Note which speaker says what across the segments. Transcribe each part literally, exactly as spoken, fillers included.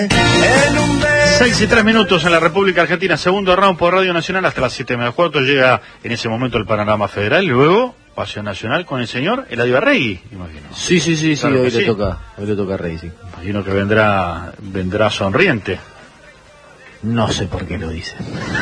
Speaker 1: Seis y tres minutos en la República Argentina, segundo round por Radio Nacional hasta las siete menos cuarto. Llega en ese momento el panorama federal y luego Pasión Nacional con el señor Eladio Arregui, imagino.
Speaker 2: Sí, sí, sí,
Speaker 1: claro
Speaker 2: sí, hoy
Speaker 1: le
Speaker 2: sí. toca, hoy le toca a Rey, sí.
Speaker 1: Imagino que vendrá, vendrá sonriente.
Speaker 2: No sé por qué lo dice.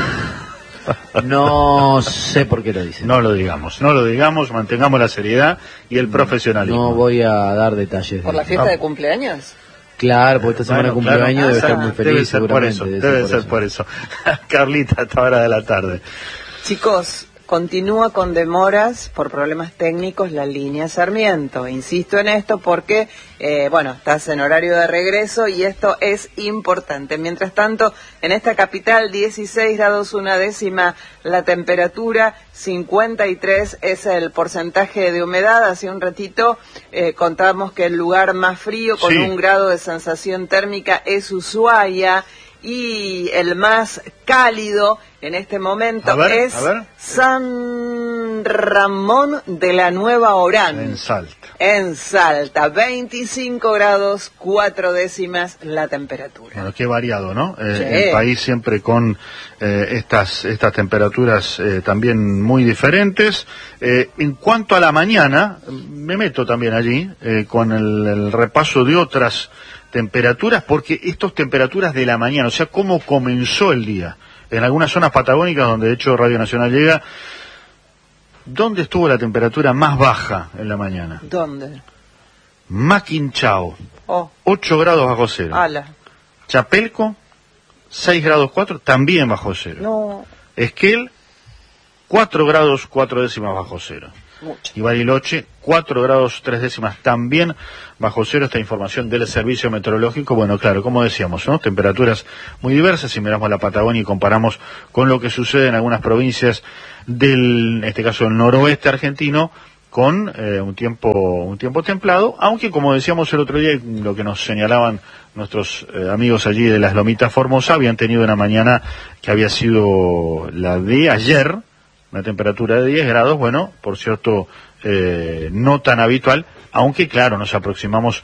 Speaker 2: No sé por qué lo dice.
Speaker 1: No lo digamos, no lo digamos, mantengamos la seriedad y el profesionalismo.
Speaker 2: No voy a dar detalles.
Speaker 3: ¿Por la fiesta de cumpleaños?
Speaker 2: Claro, porque esta semana
Speaker 1: bueno,
Speaker 2: cumpleaños
Speaker 1: claro,
Speaker 2: debe
Speaker 1: ah,
Speaker 2: estar muy feliz,
Speaker 1: debe ser por eso,
Speaker 2: seguramente.
Speaker 1: debe, debe ser por eso. Por eso. Carlita, a esta hora de la tarde.
Speaker 3: Chicos, continúa con demoras por problemas técnicos la línea Sarmiento. Insisto en esto porque, eh, bueno, estás en horario de regreso y esto es importante. Mientras tanto, en esta capital, dieciséis grados una décima la temperatura, cincuenta y tres es el porcentaje de humedad. Hace un ratito eh, contábamos que el lugar más frío, con
Speaker 1: sí.
Speaker 3: un grado de sensación térmica, es Ushuaia. Y el más cálido en este momento
Speaker 1: ver,
Speaker 3: es San Ramón de la Nueva Orán.
Speaker 1: En Salta.
Speaker 3: En Salta, veinticinco grados, cuatro décimas la temperatura.
Speaker 1: Bueno, qué variado, ¿no? Eh,
Speaker 3: Sí.
Speaker 1: El país siempre con eh, estas estas temperaturas eh, también muy diferentes. Eh, en cuanto a la mañana, me meto también allí eh, con el, el repaso de otras temperaturas, porque estas temperaturas de la mañana, o sea, cómo comenzó el día. En algunas zonas patagónicas, donde de hecho Radio Nacional llega, ¿dónde estuvo la temperatura más baja en la mañana?
Speaker 3: ¿Dónde?
Speaker 1: Maquinchao,
Speaker 3: Oh,
Speaker 1: ocho grados bajo cero.
Speaker 3: ala.
Speaker 1: Chapelco, seis grados cuatro, también bajo cero.
Speaker 3: No,
Speaker 1: Esquel, cuatro grados cuatro décimas bajo cero.
Speaker 3: mucho.
Speaker 1: Y Bariloche, cuatro grados tres décimas también bajo cero. Esta información del servicio meteorológico. Bueno, claro, como decíamos, ¿no? Temperaturas muy diversas. Si miramos la Patagonia y comparamos con lo que sucede en algunas provincias del, en este caso, el noroeste argentino, con eh, un tiempo un tiempo templado, aunque como decíamos el otro día, lo que nos señalaban nuestros eh, amigos allí de las Lomitas Formosa, habían tenido una mañana que había sido la de ayer, una temperatura de diez grados, bueno, por cierto, eh, no tan habitual, aunque claro, nos aproximamos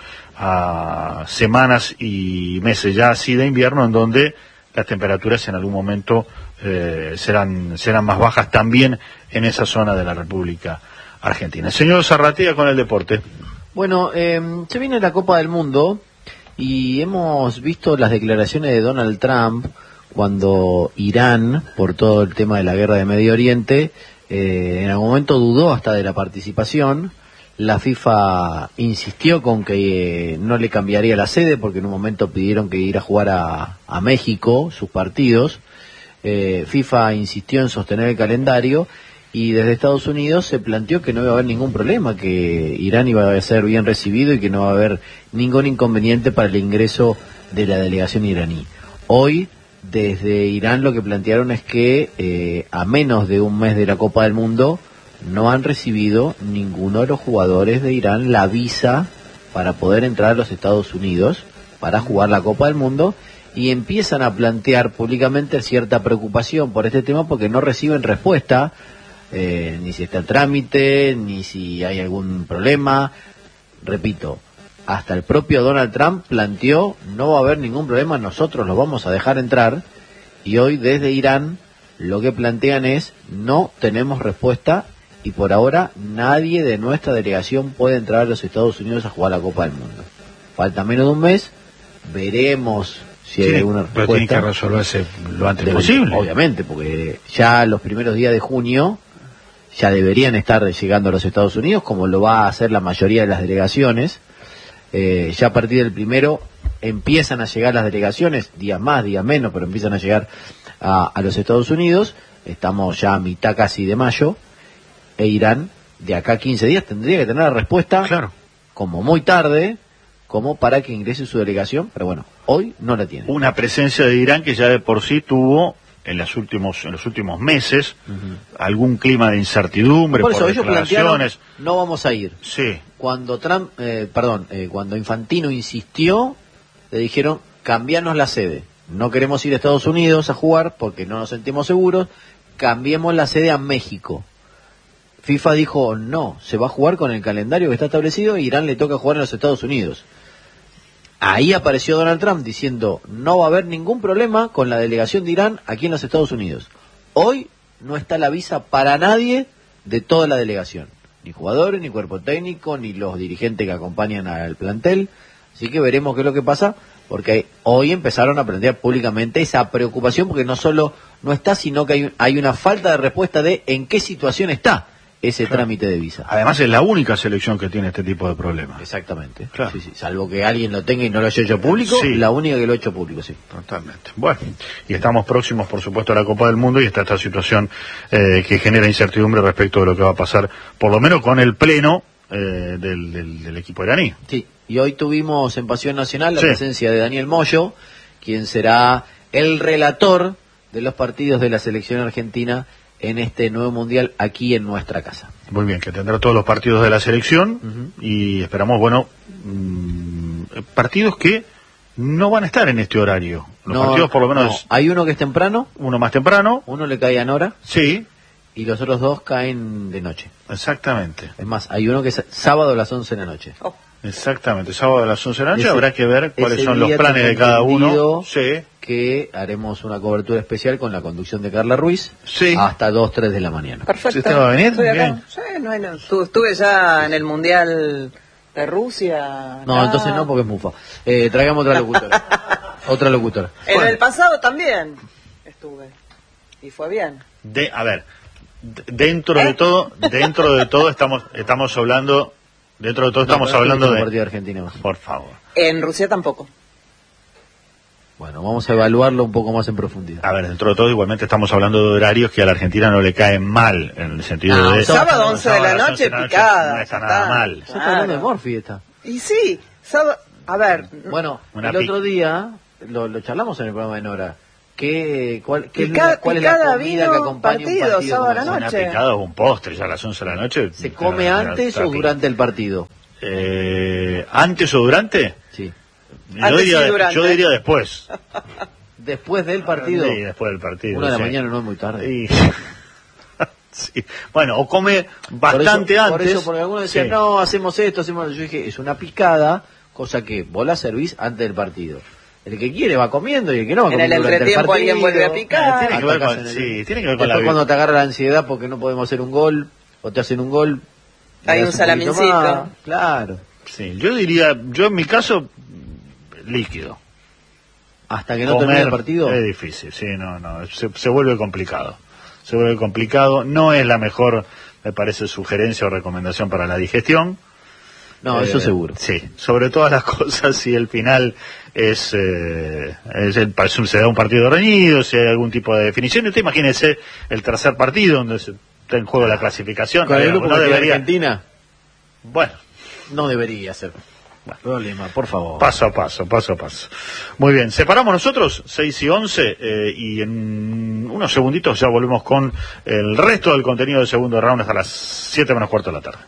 Speaker 1: a semanas y meses ya así de invierno, en donde las temperaturas en algún momento eh, serán serán más bajas también en esa zona de la República Argentina. Señor Zarratea con el deporte.
Speaker 2: Bueno, eh, se viene la Copa del Mundo y hemos visto las declaraciones de Donald Trump cuando Irán, por todo el tema de la guerra de Medio Oriente, eh, en algún momento dudó hasta de la participación. La FIFA insistió con que eh, no le cambiaría la sede, porque en un momento pidieron que ir a jugar a, a México sus partidos. Eh, FIFA insistió en sostener el calendario y desde Estados Unidos se planteó que no iba a haber ningún problema, que Irán iba a ser bien recibido y que no va a haber ningún inconveniente para el ingreso de la delegación iraní. Hoy, desde Irán lo que plantearon es que eh, a menos de un mes de la Copa del Mundo no han recibido ninguno de los jugadores de Irán la visa para poder entrar a los Estados Unidos para jugar la Copa del Mundo, y empiezan a plantear públicamente cierta preocupación por este tema porque no reciben respuesta, eh, ni si está el trámite, ni si hay algún problema. Repito, hasta el propio Donald Trump planteó: no va a haber ningún problema, nosotros los vamos a dejar entrar. Y hoy desde Irán lo que plantean es: no tenemos respuesta y por ahora nadie de nuestra delegación puede entrar a los Estados Unidos a jugar la Copa del Mundo. Falta menos de un mes, veremos si hay
Speaker 1: Sí,
Speaker 2: alguna
Speaker 1: pero
Speaker 2: respuesta.
Speaker 1: tiene que resolverse lo antes
Speaker 2: Debe-
Speaker 1: posible.
Speaker 2: Obviamente, porque ya los primeros días de junio ya deberían estar llegando a los Estados Unidos, como lo va a hacer la mayoría de las delegaciones. Eh, ya a partir del primero empiezan a llegar las delegaciones, días más, días menos, pero empiezan a llegar a, a los Estados Unidos. Estamos ya a mitad casi de mayo, e Irán de acá a quince días tendría que tener la respuesta,
Speaker 1: Claro.
Speaker 2: como muy tarde, como para que ingrese su delegación, pero bueno, hoy no la tiene.
Speaker 1: Una presencia de Irán que ya de por sí tuvo en los últimos en los últimos meses uh-huh. algún clima de incertidumbre
Speaker 2: por
Speaker 1: por,
Speaker 2: eso ellos plantearon:
Speaker 1: declaraciones.
Speaker 2: no vamos a ir.
Speaker 1: Sí.
Speaker 2: Cuando Trump, eh, perdón, eh, cuando Infantino insistió, le dijeron: cambianos la sede. No queremos ir a Estados Unidos a jugar porque no nos sentimos seguros. Cambiemos la sede a México. FIFA dijo: no, se va a jugar con el calendario que está establecido. Y Irán le toca jugar en los Estados Unidos. ahí apareció Donald Trump diciendo no va a haber ningún problema con la delegación de Irán aquí en los Estados Unidos. Hoy no está la visa para nadie de toda la delegación, ni jugadores, ni cuerpo técnico, ni los dirigentes que acompañan al plantel. Así que veremos qué es lo que pasa, porque hoy empezaron a plantear públicamente esa preocupación, porque no solo no está, sino que hay, hay una falta de respuesta de en qué situación está ese claro. trámite de visa.
Speaker 1: Además es la única selección que tiene este tipo de problemas.
Speaker 2: Exactamente.
Speaker 1: Claro.
Speaker 2: Sí, sí. Salvo que alguien lo tenga y no lo haya hecho público, sí. la única que lo ha hecho público, sí.
Speaker 1: Totalmente. Bueno, y estamos próximos, por supuesto, a la Copa del Mundo y está esta situación eh, que genera incertidumbre respecto de lo que va a pasar, por lo menos con el pleno eh, del, del, del equipo iraní.
Speaker 2: Sí, y hoy tuvimos en Pasión Nacional la
Speaker 1: sí.
Speaker 2: presencia de Daniel Moyo, quien será el relator de los partidos de la selección argentina en este nuevo mundial aquí en nuestra casa.
Speaker 1: Muy bien, que tendrá todos los partidos de la selección uh-huh. y esperamos, bueno, mmm, partidos que no van a estar en este horario. Los
Speaker 2: no,
Speaker 1: partidos por lo menos...
Speaker 2: No. Hay uno que es temprano.
Speaker 1: Uno más temprano.
Speaker 2: Uno le cae a Nora.
Speaker 1: Sí.
Speaker 2: Y los otros dos caen de noche.
Speaker 1: Exactamente.
Speaker 2: Es más, hay uno que es sábado a las once de la noche.
Speaker 1: Oh. Exactamente, sábado a las once de la noche.
Speaker 2: Ese,
Speaker 1: habrá que ver cuáles son los planes de cada uno. Sí.
Speaker 2: Que haremos una cobertura especial con la conducción de Carla Ruiz.
Speaker 1: Sí.
Speaker 2: Hasta dos, tres de la mañana.
Speaker 3: Perfecto.
Speaker 1: ¿Usted va a venir?
Speaker 3: Estoy acá. Sí, no hay nada. Estuve ya en el Mundial de Rusia.
Speaker 2: No, acá. Entonces no, porque es mufa. Eh, traigamos otra locutora. otra locutora.
Speaker 3: En bueno. el pasado también estuve. Y fue bien.
Speaker 1: De, a ver, dentro ¿Eh? de todo, dentro de todo estamos, estamos hablando... Dentro de todo estamos
Speaker 2: no,
Speaker 1: hablando de...
Speaker 2: partido de Argentina.
Speaker 1: Por favor.
Speaker 3: En Rusia tampoco.
Speaker 2: Bueno, vamos a evaluarlo un poco más en profundidad.
Speaker 1: A ver, dentro de todo igualmente estamos hablando de horarios que a la Argentina no le caen mal, en el sentido
Speaker 3: no,
Speaker 1: de...
Speaker 3: Sábado once de la noche, picada.
Speaker 1: No está nada mal.
Speaker 2: Se está hablando de Morphy esta.
Speaker 3: Y sí, sábado... A ver...
Speaker 2: Bueno, el otro día, lo, lo charlamos en el programa de Nora, ¿qué, cuál, qué
Speaker 3: picada,
Speaker 2: es, la, cuál es la comida que acompaña partido, un partido?
Speaker 3: Sábado a la noche.
Speaker 1: Una picada o un postre ya a las once de la noche.
Speaker 2: ¿Se come la, antes la, o durante el partido?
Speaker 1: Eh, ¿Antes o durante?
Speaker 2: Sí.
Speaker 1: Yo diría, yo diría después.
Speaker 2: ¿Después del partido?
Speaker 1: Sí, después del partido.
Speaker 2: Una de la
Speaker 1: sí.
Speaker 2: mañana no es muy tarde.
Speaker 1: Y... sí. Bueno, o come bastante
Speaker 2: por eso,
Speaker 1: antes.
Speaker 2: Por eso, porque algunos decían, sí. no, hacemos esto, hacemos... Yo dije, es una picada, cosa que vos la servís antes del partido. El que quiere va comiendo y el que no va comiendo.
Speaker 3: En el entretiempo alguien vuelve a picar.
Speaker 1: Tiene que ver con, sí, tiene que ver con
Speaker 2: la
Speaker 1: vida.
Speaker 2: Cuando te agarra la ansiedad porque no podemos hacer un gol, o te hacen un gol...
Speaker 3: Hay un salamincito.
Speaker 2: Claro.
Speaker 1: Sí, yo diría, yo en mi caso, líquido.
Speaker 2: Hasta que no termine el partido.
Speaker 1: Es difícil, sí, no, no, se, se vuelve complicado. Se vuelve complicado. No es la mejor, me parece, sugerencia o recomendación para la digestión.
Speaker 2: No, eh, eso seguro.
Speaker 1: Sí, sobre todas las cosas, si el final es, eh, es el, se da un partido reñido, si hay algún tipo de definición. Y usted imagínese el tercer partido donde se está en juego la clasificación.
Speaker 2: Con el grupo
Speaker 1: no debería.
Speaker 2: Argentina.
Speaker 1: Bueno.
Speaker 2: No debería ser. Bueno, problema, por favor.
Speaker 1: Paso a paso, paso a paso. Muy bien, separamos nosotros, seis y once, eh, y en unos segunditos ya volvemos con el resto del contenido del segundo round hasta las siete menos cuarto de la tarde.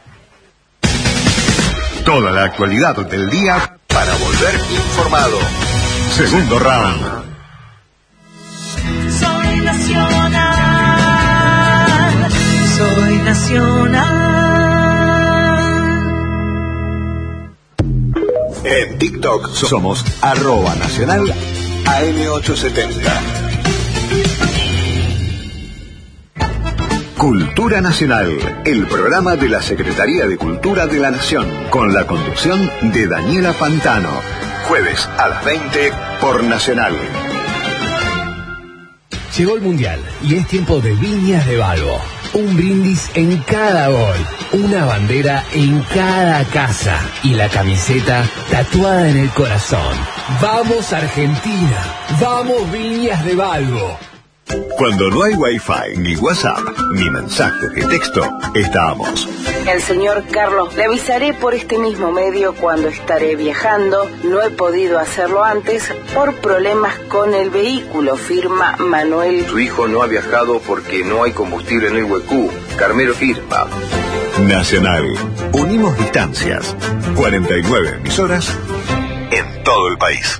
Speaker 4: Toda la actualidad del día para volver informado. Segundo round.
Speaker 5: Soy nacional, soy nacional.
Speaker 4: En TikTok somos arroba nacional A M ochocientos setenta. Cultura Nacional, el programa de la Secretaría de Cultura de la Nación, con la conducción de Daniela Pantano. Jueves a las veinte por Nacional.
Speaker 6: Llegó el Mundial y es tiempo de Viñas de Balbo. Un brindis en cada gol, una bandera en cada casa y la camiseta tatuada en el corazón. ¡Vamos Argentina! ¡Vamos Viñas de Balbo!
Speaker 4: Cuando no hay Wi-Fi, ni WhatsApp, ni mensajes de texto, estamos.
Speaker 7: El señor Carlos, le avisaré por este mismo medio cuando estaré viajando. No he podido hacerlo antes por problemas con el vehículo, firma Manuel.
Speaker 8: Su hijo no ha viajado porque no hay combustible en el Huecú. Carmelo firma.
Speaker 4: Nacional. Unimos distancias. cuarenta y nueve emisoras en todo el país.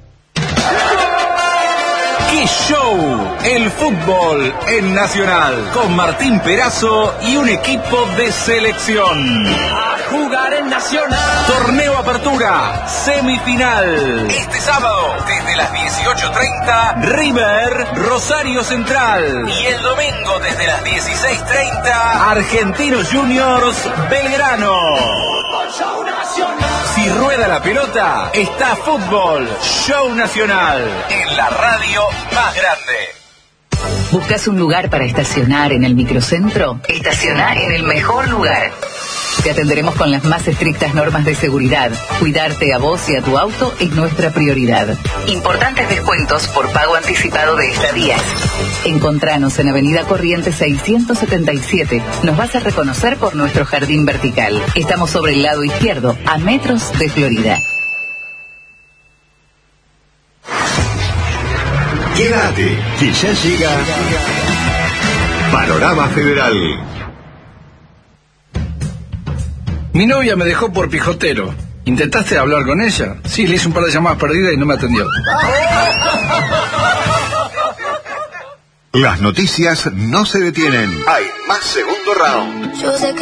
Speaker 9: ¡Qué show! El fútbol en Nacional, con Martín Perazo y un equipo de selección.
Speaker 5: A jugar
Speaker 9: jugar en Nacional. Torneo Apertura, semifinal. Este sábado, desde las dieciocho treinta, River, Rosario Central. Y el domingo, desde las dieciséis treinta, Argentinos Juniors, Belgrano. Si rueda la pelota, está Fútbol Show Nacional, en la radio más grande.
Speaker 10: ¿Buscas un lugar para estacionar en el microcentro? Estaciona en el mejor lugar. Te atenderemos con las más estrictas normas de seguridad. Cuidarte a vos y a tu auto es nuestra prioridad. Importantes descuentos por pago anticipado de estadías. Encontranos en Avenida Corrientes seiscientos setenta y siete. Nos vas a reconocer por nuestro jardín vertical. Estamos sobre el lado izquierdo, a metros de Florida.
Speaker 4: Quédate, que ya llega Panorama Federal.
Speaker 11: Mi novia me dejó por pijotero. ¿Intentaste hablar con ella? Sí, le hice un par de llamadas perdidas y no me atendió.
Speaker 4: Las noticias no se detienen. Hay más segundo round.